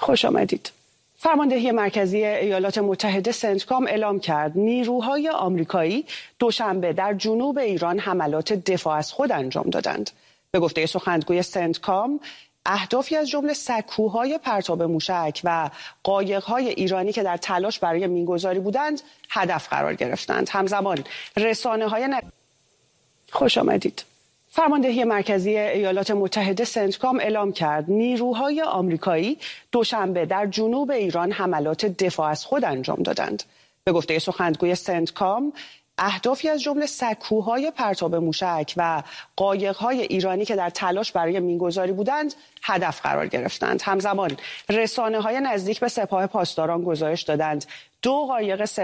خوش آمدید. فرماندهی مرکزی ایالات متحده سنتکام اعلام کرد نیروهای آمریکایی دوشنبه در جنوب ایران حملات دفاع از خود انجام دادند. به گفته سخنگوی سنتکام، اهدافی از جمله سکوهای پرتاب موشک و قایق‌های ایرانی که در تلاش برای مینگذاری بودند هدف قرار گرفتند. همزمان رسانه‌های خوش آمدید. فرماندهی مرکزی ایالات متحده سنتکام اعلام کرد نیروهای آمریکایی دوشنبه در جنوب ایران حملات دفاع از خود انجام دادند. به گفته سخنگوی سنتکام، اهدافی از جمله سکوهای پرتاب موشک و قایق‌های ایرانی که در تلاش برای مینگذاری بودند هدف قرار گرفتند. همزمان رسانه‌های نزدیک به سپاه پاسداران گزارش دادند 2 قایق